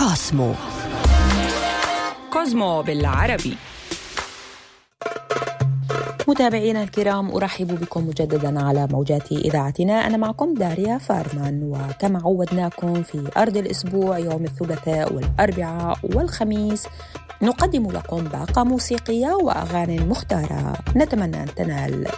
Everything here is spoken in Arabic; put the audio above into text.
كوسمو. كوزمو بالعربي. متابعينا الكرام، أرحب بكم مجددا على موجات إذاعتنا. أنا معكم داريا فارمان، وكما عودناكم في أرض الأسبوع يوم الثلاثاء والأربعاء والخميس نقدم لكم باقة موسيقية وأغاني مختارة. نتمنى أن تنال